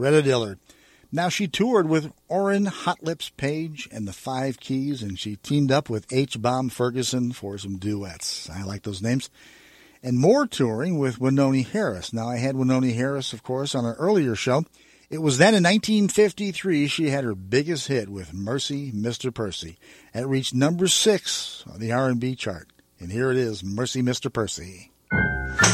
Greta Dillard. Now, she toured with Orrin Hot Lips Page and the Five Keys, and she teamed up with H-Bomb Ferguson for some duets. I like those names. And more touring with Wynonie Harris. Now, I had Wynonie Harris, of course, on an earlier show. It was then in 1953 she had her biggest hit with Mercy, Mr. Percy. It reached number 6 on the R&B chart. And here it is, Mercy, Mr. Percy.